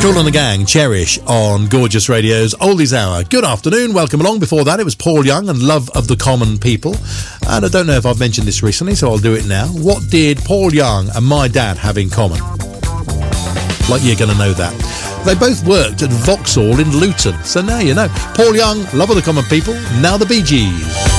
Kool and the Gang, Cherish on Gorgeous Radio's Oldies Hour. Good afternoon, welcome along. Before that, it was Paul Young and Love of the Common People. And I don't know if I've mentioned this recently, so I'll do it now. What did Paul Young and my dad have in common? Like you're going to know that. They both worked at Vauxhall in Luton, so now you know. Paul Young, Love of the Common People, now the Bee Gees.